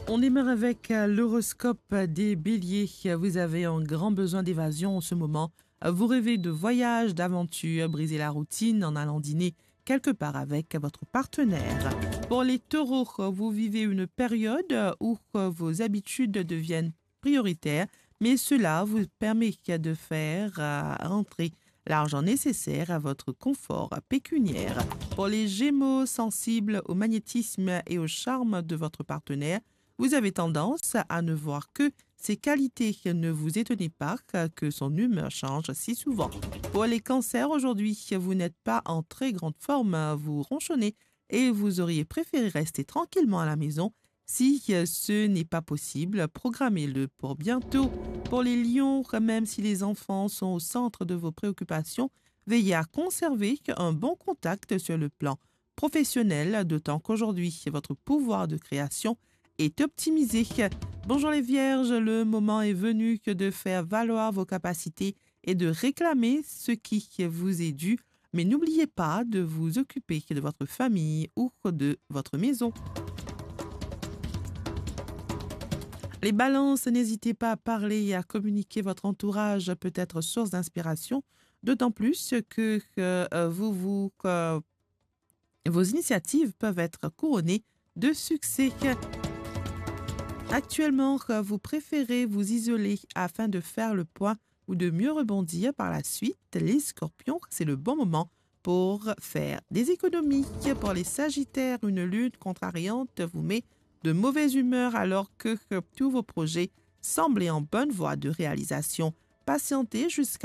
On démarre avec l'horoscope des béliers. Vous avez un grand besoin d'évasion en ce moment. Vous rêvez de voyages, d'aventures, briser la routine en allant dîner quelque part avec votre partenaire. Pour les taureaux, vous vivez une période où vos habitudes deviennent prioritaires, mais cela vous permet de faire rentrer l'argent nécessaire à votre confort pécuniaire. Pour les gémeaux sensibles au magnétisme et au charme de votre partenaire, vous avez tendance à ne voir que ses qualités. Ne vous étonnez pas que son humeur change si souvent. Pour les cancers, aujourd'hui, vous n'êtes pas en très grande forme, vous ronchonnez et vous auriez préféré rester tranquillement à la maison. Si ce n'est pas possible, programmez-le pour bientôt. Pour les lions, même si les enfants sont au centre de vos préoccupations, veillez à conserver un bon contact sur le plan professionnel, d'autant qu'aujourd'hui, votre pouvoir de création est optimisé. Bonjour les vierges, le moment est venu de faire valoir vos capacités et de réclamer ce qui vous est dû, mais n'oubliez pas de vous occuper de votre famille ou de votre maison. Les balances, n'hésitez pas à parler et à communiquer. Votre entourage peut être source d'inspiration, d'autant plus que vos initiatives peuvent être couronnées de succès. Actuellement, vous préférez vous isoler afin de faire le point ou de mieux rebondir par la suite. Les scorpions, c'est le bon moment pour faire des économies. Pour les sagittaires, une lune contrariante vous met de mauvaise humeur alors que tous vos projets semblent en bonne voie de réalisation. Patientez jusqu'à